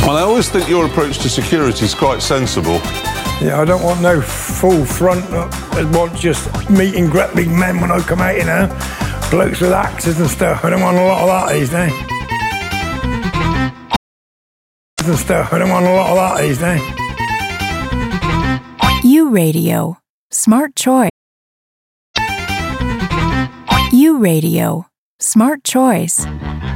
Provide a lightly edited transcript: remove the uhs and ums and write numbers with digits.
Well, I always think your approach to security is quite sensible. Yeah, I don't want no full front. I want just meeting great men when I come out, you know. Blokes with axes and stuff. I don't want a lot of that these days. I don't want a lot of that these days. U Radio. Smart choice. U Radio. Smart choice.